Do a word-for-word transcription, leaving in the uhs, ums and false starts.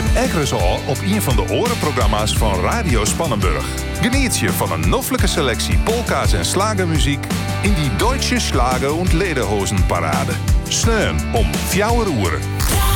Let ekkeris al op een van de orenprogramma's van Radio Spannenburg. Geniet je van een noffelijke selectie polka's en slagermuziek in die Deutsche Schlager- und Lederhosenparade. Sneun om vier uur.